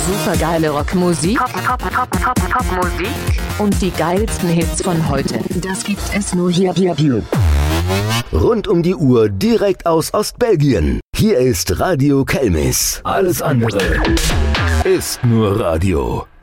Supergeile Rockmusik. Top-Musik. Und die geilsten Hits von heute. Das gibt es nur hier. Rund um die Uhr direkt aus Ostbelgien. Hier ist Radio Kelmis. Alles andere ist nur Radio.